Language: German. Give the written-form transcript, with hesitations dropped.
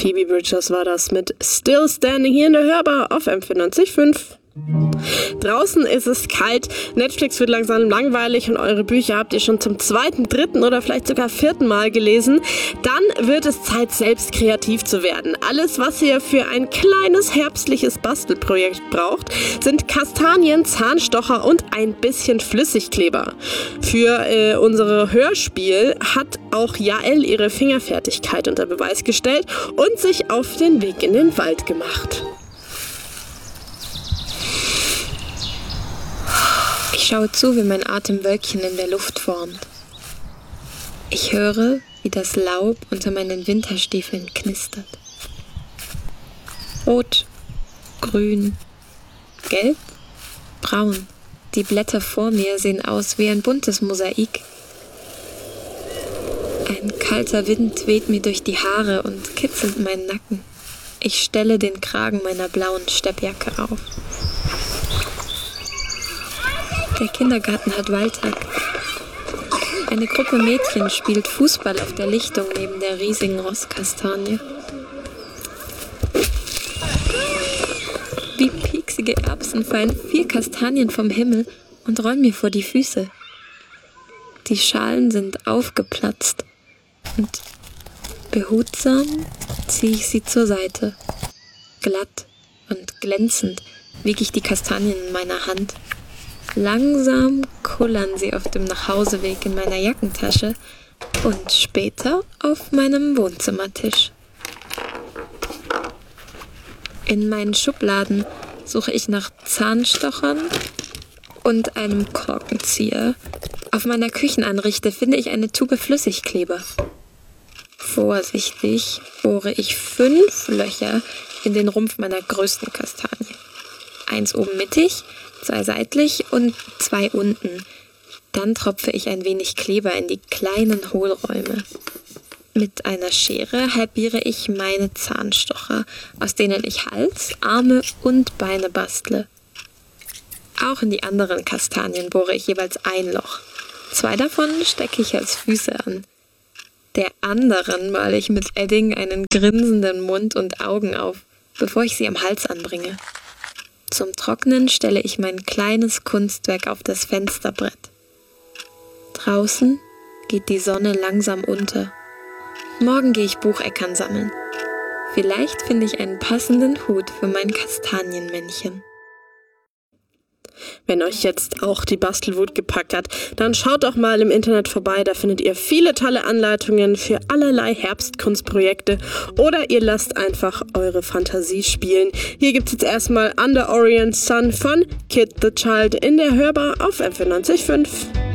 Phoebe Bridgers war das mit Still Standing hier in der Hörbar auf M94.5. Draußen ist es kalt, Netflix wird langsam langweilig und eure Bücher habt ihr schon zum 2., 3. oder vielleicht sogar 4. Mal gelesen. Dann wird es Zeit, selbst kreativ zu werden. Alles, was ihr für ein kleines herbstliches Bastelprojekt braucht, sind Kastanien, Zahnstocher und ein bisschen Flüssigkleber. Für unser Hörspiel hat auch Jael ihre Fingerfertigkeit unter Beweis gestellt und sich auf den Weg in den Wald gemacht. Ich schaue zu, wie mein Atem Wölkchen in der Luft formt. Ich höre, wie das Laub unter meinen Winterstiefeln knistert. Rot, grün, gelb, braun. Die Blätter vor mir sehen aus wie ein buntes Mosaik. Ein kalter Wind weht mir durch die Haare und kitzelt meinen Nacken. Ich stelle den Kragen meiner blauen Steppjacke auf. Der Kindergarten hat Wahltag. Eine Gruppe Mädchen spielt Fußball auf der Lichtung neben der riesigen Rosskastanie. Wie pieksige Erbsen fallen 4 Kastanien vom Himmel und rollen mir vor die Füße. Die Schalen sind aufgeplatzt und behutsam ziehe ich sie zur Seite. Glatt und glänzend wiege ich die Kastanien in meiner Hand. Langsam kullern sie auf dem Nachhauseweg in meiner Jackentasche und später auf meinem Wohnzimmertisch. In meinen Schubladen suche ich nach Zahnstochern und einem Korkenzieher. Auf meiner Küchenanrichte finde ich eine Tube Flüssigkleber. Vorsichtig bohre ich 5 Löcher in den Rumpf meiner größten Kastanie. 1 oben mittig, 2 seitlich und 2 unten. Dann tropfe ich ein wenig Kleber in die kleinen Hohlräume. Mit einer Schere halbiere ich meine Zahnstocher, aus denen ich Hals, Arme und Beine bastle. Auch in die anderen Kastanien bohre ich jeweils ein Loch. 2 davon stecke ich als Füße an. Der anderen male ich mit Edding einen grinsenden Mund und Augen auf, bevor ich sie am Hals anbringe. Zum Trocknen stelle ich mein kleines Kunstwerk auf das Fensterbrett. Draußen geht die Sonne langsam unter. Morgen gehe ich Bucheckern sammeln. Vielleicht finde ich einen passenden Hut für mein Kastanienmännchen. Wenn euch jetzt auch die Bastelwut gepackt hat, dann schaut doch mal im Internet vorbei, da findet ihr viele tolle Anleitungen für allerlei Herbstkunstprojekte oder ihr lasst einfach eure Fantasie spielen. Hier gibt's jetzt erstmal Under Orient Sun von Kid the Child in der Hörbar auf M94.5.